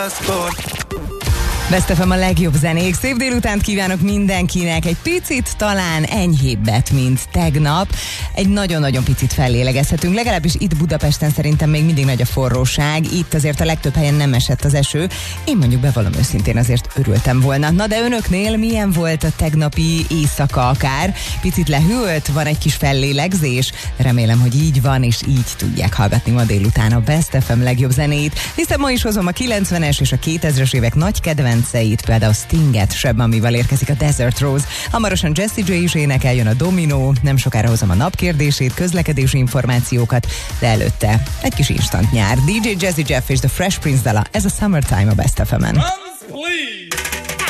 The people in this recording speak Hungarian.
Best FM a legjobb zenék. Szép délutánt kívánok mindenkinek. Egy picit talán enyhébbet, mint tegnap. Egy nagyon-nagyon picit fellélegezhetünk. Legalábbis itt Budapesten szerintem még mindig nagy a forróság. Itt azért a legtöbb helyen nem esett az eső. Én mondjuk bevallom őszintén azért örültem volna. Na de önöknél milyen volt a tegnapi éjszaka akár? Picit lehűlt? Van egy kis fellélegzés? Remélem, hogy így van, és így tudják hallgatni ma délután a Best FM legjobb zenét. Hiszen ma is hozom a 90-es és a 2000-es évek nagy kedvenceit, például Stinget, Seb Mamival érkezik a Desert Rose. Hamarosan Jessie J is énekel, jön a Domino, nem sokára hozom a napkérdését, közlekedési információkat, de előtte egy kis instant nyár. DJ Jazzy Jeff és The Fresh Prince dala, ez a Summertime a Best FM-en.